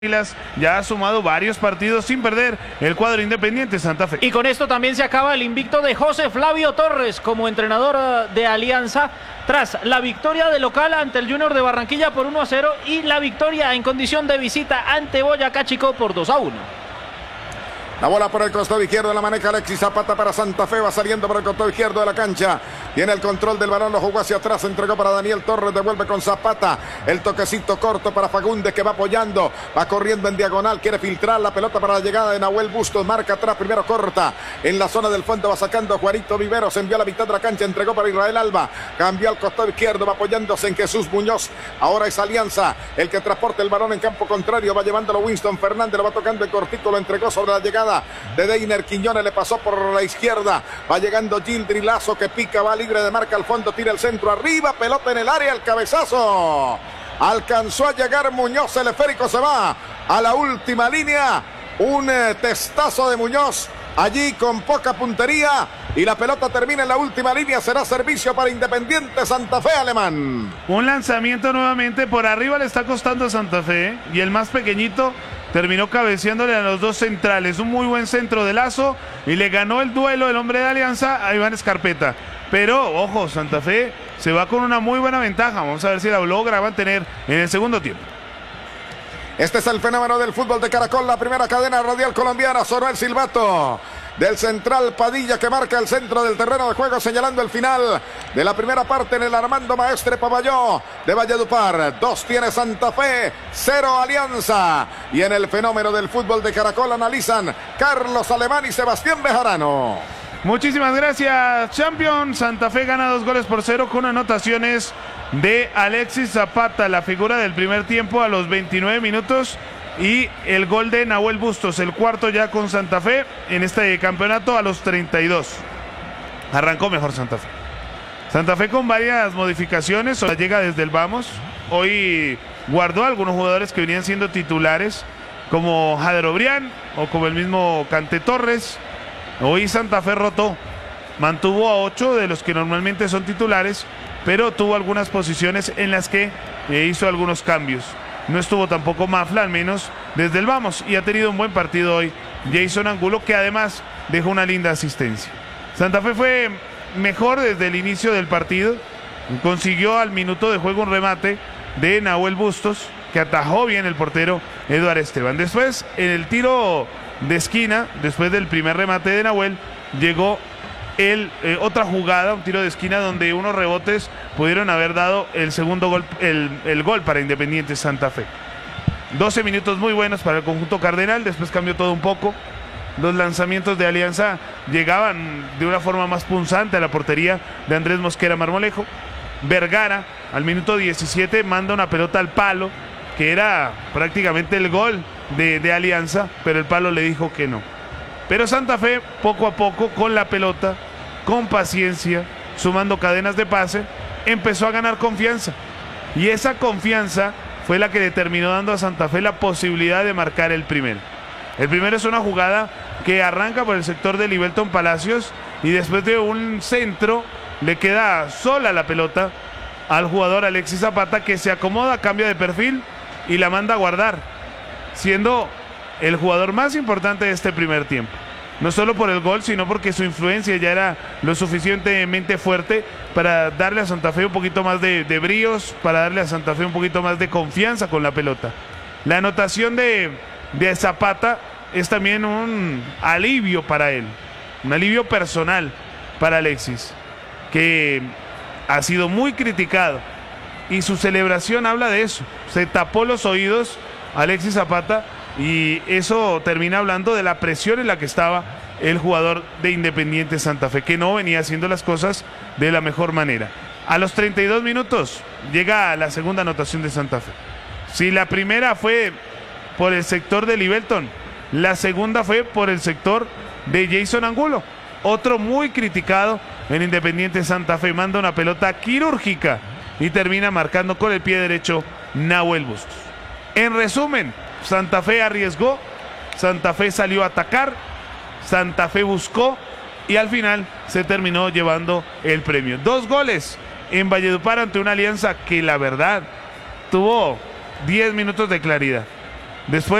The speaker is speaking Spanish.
Ya ha sumado varios partidos sin perder el cuadro Independiente Santa Fe. Y con esto también se acaba el invicto de José Flavio Torres como entrenador de Alianza tras la victoria de local ante el Junior de Barranquilla por 1-0 y la victoria en condición de visita ante Boyacá Chico por 2-1. La bola por el costado izquierdo, la maneja Alexis Zapata para Santa Fe, va saliendo por el costado izquierdo de la cancha. Tiene el control del balón, lo jugó hacia atrás, entregó para Daniel Torres, devuelve con Zapata. El toquecito corto para Fagundes que va apoyando, va corriendo en diagonal, quiere filtrar la pelota para la llegada de Nahuel Bustos, marca atrás, primero corta. En la zona del fondo va sacando Juanito Viveros, envió a la mitad de la cancha, entregó para Israel Alba. Cambió al costado izquierdo, va apoyándose en Jesús Muñoz. Ahora es Alianza el que transporta el balón en campo contrario, va llevándolo Winston Fernández, lo va tocando el cortico, lo entregó sobre la llegada de Deiner Quiñones, le pasó por la izquierda, va llegando Gildri Lazo que pica, va libre de marca al fondo, tira el centro arriba, pelota en el área, el cabezazo, alcanzó a llegar Muñoz, el esférico se va a la última línea, un testazo de Muñoz allí con poca puntería y la pelota termina en la última línea, será servicio para Independiente Santa Fe, Alemán. Un lanzamiento nuevamente, por arriba le está costando a Santa Fe y el más pequeñito terminó cabeceándole a los dos centrales. Un muy buen centro de Lazo y le ganó el duelo el hombre de Alianza a Iván Escarpeta. Pero, ojo, Santa Fe se va con una muy buena ventaja. Vamos a ver si la logra mantener en el segundo tiempo. Este es el fenómeno del fútbol de Caracol, la primera cadena radial colombiana. Sonó el silbato del central Padilla que marca el centro del terreno de juego, señalando el final de la primera parte en el Armando Maestre Pavalló de Valledupar. 2 tiene Santa Fe, 0 Alianza. Y en el fenómeno del fútbol de Caracol analizan Carlos Alemán y Sebastián Bejarano. Muchísimas gracias, Champion. Santa Fe gana 2-0 con anotaciones de Alexis Zapata, la figura del primer tiempo a los 29 minutos. Y el gol de Nahuel Bustos, el cuarto ya con Santa Fe en este campeonato a los 32. Arrancó mejor Santa Fe. Santa Fe con varias modificaciones, llega desde el vamos. Hoy guardó a algunos jugadores que venían siendo titulares, como Jader Obrián o como el mismo Cante Torres. Hoy Santa Fe rotó, mantuvo a 8 de los que normalmente son titulares, pero tuvo algunas posiciones en las que hizo algunos cambios. No estuvo tampoco Mafla, al menos desde el vamos, y ha tenido un buen partido hoy Jason Angulo, que además dejó una linda asistencia. Santa Fe fue mejor desde el inicio del partido, consiguió al minuto de juego un remate de Nahuel Bustos, que atajó bien el portero Eduard Esteban. Después, en el tiro de esquina, después del primer remate de Nahuel, llegó otra jugada, un tiro de esquina donde unos rebotes pudieron haber dado el segundo gol, el gol para Independiente Santa Fe. 12 minutos muy buenos para el conjunto cardenal, después cambió todo un poco. Los lanzamientos de Alianza llegaban de una forma más punzante a la portería de Andrés Mosquera Marmolejo. Vergara al minuto 17 manda una pelota al palo, que era prácticamente el gol de Alianza, pero el palo le dijo que no. Pero Santa Fe, poco a poco, con la pelota, con paciencia, sumando cadenas de pase, empezó a ganar confianza. Y esa confianza fue la que le terminó dando a Santa Fe la posibilidad de marcar el primero. El primero es una jugada que arranca por el sector de Libelton Palacios y después de un centro le queda sola la pelota al jugador Alexis Zapata, que se acomoda, cambia de perfil y la manda a guardar, siendo el jugador más importante de este primer tiempo. No solo por el gol, sino porque su influencia ya era lo suficientemente fuerte para darle a Santa Fe un poquito más de bríos, para darle a Santa Fe un poquito más de confianza con la pelota. La anotación de Zapata es también un alivio para él, un alivio personal para Alexis, que ha sido muy criticado y su celebración habla de eso. Se tapó los oídos Alexis Zapata y eso termina hablando de la presión en la que estaba el jugador de Independiente Santa Fe, que no venía haciendo las cosas de la mejor manera. A los 32 minutos llega la segunda anotación de Santa Fe. Si la primera fue por el sector de Libelton, la segunda fue por el sector de Jason Angulo, otro muy criticado en Independiente Santa Fe. Manda una pelota quirúrgica y termina marcando con el pie derecho Nahuel Bustos. En resumen, Santa Fe arriesgó, Santa Fe salió a atacar, Santa Fe buscó y al final se terminó llevando el premio. 2 goles en Valledupar ante una Alianza que la verdad tuvo 10 minutos de claridad. Después